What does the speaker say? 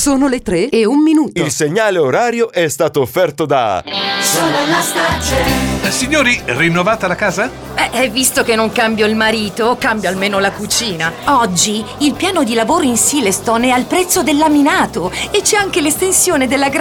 Sono le 3:01. Il segnale orario è stato offerto da Solarlastace. Signori, rinnovata la casa? Visto che non cambio il marito, cambio almeno la cucina. Oggi il piano di lavoro in Silestone è al prezzo del laminato e c'è anche l'estensione della